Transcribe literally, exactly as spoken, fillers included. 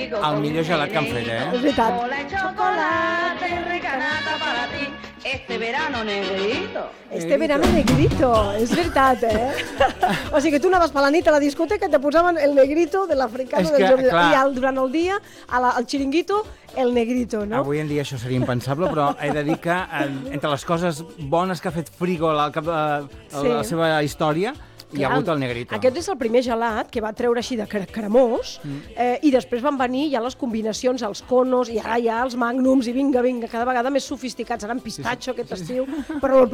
el millor gelat que han fet, eh? És veritat. Hola, chocolate, recanata para ti. Este verano negrito. Este verano negrito, és veritat, eh? O sigui que tu anaves per la nit a la discoteca i te posaven el negrito de l'africano del Jordi. I al, durant el dia, a la, al xiringuito, el negrito, no? Avui en dia això seria impensable, però he de dir que entre les coses bones que ha fet Frigo al cap de Sí. la seva història, hi ha hagut el negrito. Aquest és el primer gelat que va treure així de car- cremós eh, i després van venir ja les combinacions, els conos i ara ja els magnums i vinga, vinga, cada vegada més sofisticats, ara amb pistatxo aquest estiu, però el